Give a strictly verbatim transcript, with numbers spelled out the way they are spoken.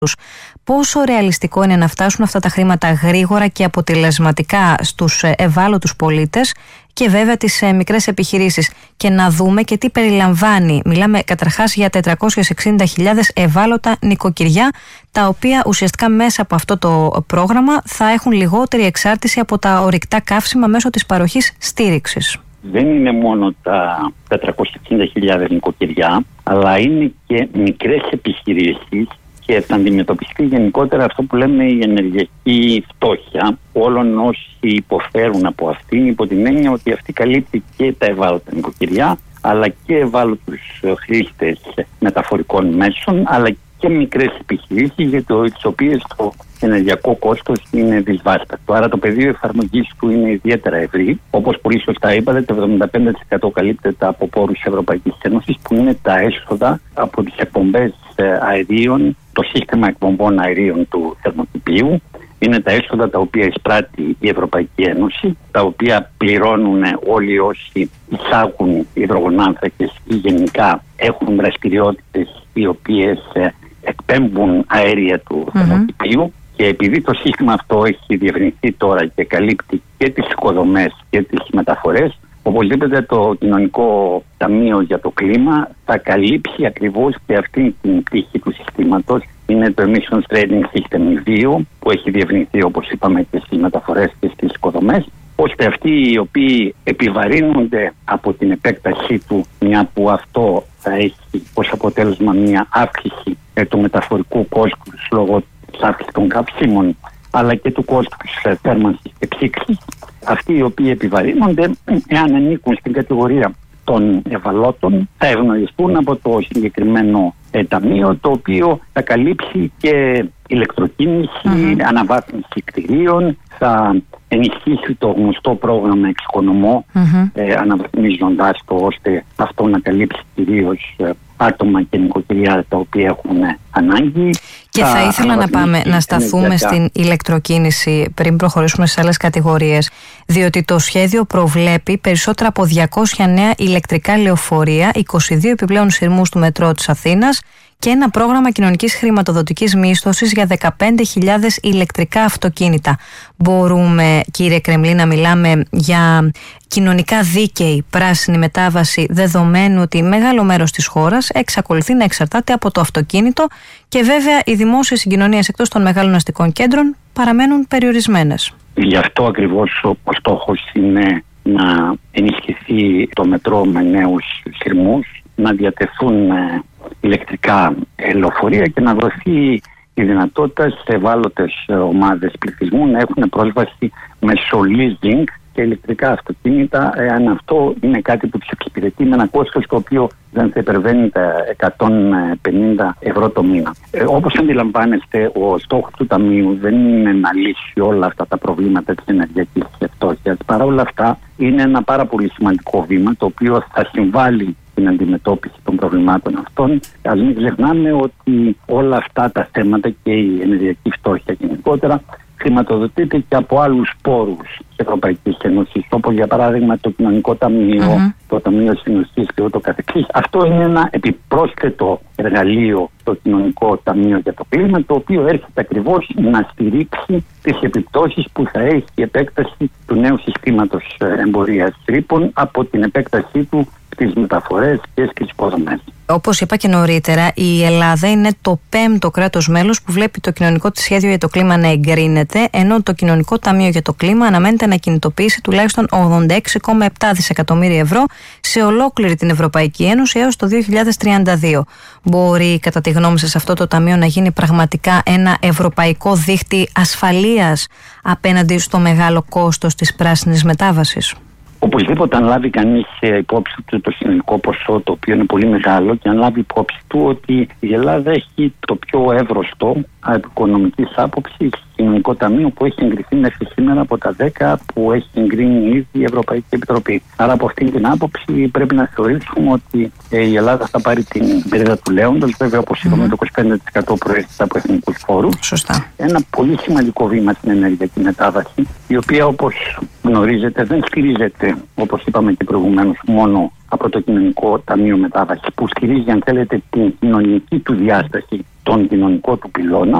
Πόσο ρεαλιστικό είναι να φτάσουν αυτά τα χρήματα γρήγορα και αποτελεσματικά στους ευάλωτους πολίτες και βέβαια τις μικρές επιχειρήσεις, και να δούμε και τι περιλαμβάνει. Μιλάμε καταρχάς για τετρακόσιες εξήντα χιλιάδες ευάλωτα νοικοκυριά, τα οποία ουσιαστικά μέσα από αυτό το πρόγραμμα θα έχουν λιγότερη εξάρτηση από τα ορυκτά καύσιμα μέσω της παροχής στήριξης. Δεν είναι μόνο τα τετρακόσιες εξήντα χιλιάδες νοικοκυριά, αλλά είναι και μικρές επιχειρήσεις, και θα αντιμετωπιστεί γενικότερα αυτό που λέμε η ενεργειακή φτώχεια όλων όσοι υποφέρουν από αυτήν, υπό την έννοια ότι αυτή καλύπτει και τα ευάλωτα νοικοκυριά, αλλά και ευάλωτους χρήστες μεταφορικών μέσων, αλλά και μικρές επιχειρήσεις για τις οποίες το ενεργειακό κόστος είναι δυσβάστατο. Άρα το πεδίο εφαρμογής του είναι ιδιαίτερα ευρύ. Όπως πολύ σωστά είπατε, το εβδομήντα πέντε τοις εκατό καλύπτεται από πόρους Ευρωπαϊκής Ένωσης, που είναι τα έσοδα από τις εκπομπές αερίων, το σύστημα εκπομπών αερίων του θερμοκηπίου. Είναι τα έσοδα τα οποία εισπράττει η Ευρωπαϊκή Ένωση, τα οποία πληρώνουν όλοι όσοι εισάγουν υδρογονάνθρακες ή γενικά έχουν δραστηριότητες οι οποίες εκπέμπουν αέρια του mm-hmm. θερμοκηπίου. Και επειδή το σύστημα αυτό έχει διευρυνθεί τώρα και καλύπτει και τις οικοδομές και τις μεταφορές, οπωσδήποτε το Κοινωνικό Ταμείο για το Κλίμα θα καλύψει ακριβώς και αυτή την πτυχή του συστήματος. Είναι το Emissions Trading System δύο, που έχει διευρυνθεί, όπως είπαμε, και στις μεταφορές και στις οικοδομές, ώστε αυτοί οι οποίοι επιβαρύνονται από την επέκτασή του, μια που αυτό θα έχει ως αποτέλεσμα μια αύξηση του μεταφορικού κόστους λόγω της αύξησης των καυσίμων, αλλά και του κόστους θέρμανσης και ψήξης, αυτοί οι οποίοι επιβαρύνονται, εάν ανήκουν στην κατηγορία των ευαλώτων, θα ευνοηθούν από το συγκεκριμένο ε, ταμείο, το οποίο θα καλύψει και ηλεκτροκίνηση, mm-hmm. αναβάθμιση κτηρίων, θα ενισχύσει το γνωστό πρόγραμμα εξοικονομώ, mm-hmm. ε, αναβαθμίζοντας το, ώστε αυτό να καλύψει κυρίως ε, άτομα και νοικοκυριά τα οποία έχουν ε, ανάγκη. Και θα, θα ήθελα να πάμε να σταθούμε ενεργειακά στην ηλεκτροκίνηση πριν προχωρήσουμε σε άλλες κατηγορίες, διότι το σχέδιο προβλέπει περισσότερα από διακόσια νέα ηλεκτρικά λεωφορεία, είκοσι δύο επιπλέον σειρμούς του μετρό της Αθήνας και ένα πρόγραμμα κοινωνικής χρηματοδοτικής μίσθωσης για δεκαπέντε χιλιάδες ηλεκτρικά αυτοκίνητα. Μπορούμε, κύριε Κρεμλή, να μιλάμε για κοινωνικά δίκαιη πράσινη μετάβαση, δεδομένου ότι μεγάλο μέρος της χώρας εξακολουθεί να εξαρτάται από το αυτοκίνητο και βέβαια οι δημόσιες συγκοινωνίες εκτός των μεγάλων αστικών κέντρων παραμένουν περιορισμένες. Γι' αυτό ακριβώς ο στόχος είναι να ενισχυθεί το μετρό με νέους σειρμούς, να διατεθούν ηλεκτρικά λεωφορεία και να δοθεί η δυνατότητα σε ευάλωτες ομάδες πληθυσμού να έχουν πρόσβαση μέσω leasing και ηλεκτρικά αυτοκίνητα, εάν αυτό είναι κάτι που τους εξυπηρετεί με ένα κόστος το οποίο δεν θα υπερβαίνει τα εκατόν πενήντα ευρώ το μήνα. Ε, όπως αντιλαμβάνεστε, ο στόχος του Ταμείου δεν είναι να λύσει όλα αυτά τα προβλήματα της ενεργειακής φτώχειας. Παρά όλα αυτά, είναι ένα πάρα πολύ σημαντικό βήμα το οποίο θα συμβάλλει στην αντιμετώπιση των προβλημάτων αυτών. Ας μην ξεχνάμε ότι όλα αυτά τα θέματα και η ενεργειακή φτώχεια γενικότερα χρηματοδοτείται και από άλλους πόρους της Ευρωπαϊκής Ένωσης, όπως για παράδειγμα το Κοινωνικό Ταμείο, mm-hmm. το Ταμείο Συνοχής και ούτω καθεξής. Αυτό είναι ένα επιπρόσθετο εργαλείο, το Κοινωνικό Ταμείο για το Κλίμα, το οποίο έρχεται ακριβώς να στηρίξει τις επιπτώσεις που θα έχει η επέκταση του νέου συστήματος εμπορίας ρήπων από την επέκτασή του στις μεταφορές και στις υποδομές. Όπως είπα και νωρίτερα, η Ελλάδα είναι το πέμπτο κράτος μέλος που βλέπει το κοινωνικό της σχέδιο για το κλίμα να εγκρίνεται, ενώ το Κοινωνικό Ταμείο για το Κλίμα αναμένεται να κινητοποιήσει τουλάχιστον ογδόντα έξι κόμμα επτά δισεκατομμύρια ευρώ σε ολόκληρη την Ευρωπαϊκή Ένωση έως το δύο χιλιάδες τριάντα δύο. Μπορεί, κατά τη γνώμη σας, αυτό το ταμείο να γίνει πραγματικά ένα ευρωπαϊκό δίχτυ ασφαλείας απέναντι στο μεγάλο κόστος της πράσινης μετάβασης? Οπωσδήποτε, αν λάβει κανείς υπόψη του το συνολικό ποσό, το οποίο είναι πολύ μεγάλο, και αν λάβει υπόψη του ότι η Ελλάδα έχει το πιο εύρωστο από οικονομικής άποψης Κοινωνικό Ταμείο που έχει εγκριθεί μέχρι σήμερα από τα δέκα που έχει εγκρίνει ήδη η Ευρωπαϊκή Επιτροπή. Άρα, από αυτή την άποψη, πρέπει να θεωρήσουμε ότι η Ελλάδα θα πάρει την πυρίδα του λέοντος. Βέβαια, όπως είπαμε, mm-hmm. το είκοσι πέντε τοις εκατό προέρχεται από εθνικούς φόρους. Σωστά. Ένα πολύ σημαντικό βήμα στην ενεργειακή μετάβαση, η οποία, όπως γνωρίζετε, δεν στηρίζεται καλύπτεται, όπως είπαμε και προηγουμένως, μόνο από το Κοινωνικό Ταμείο Μετάβασης, που στηρίζει, αν θέλετε, την κοινωνική του διάσταση, τον κοινωνικό του πυλώνα.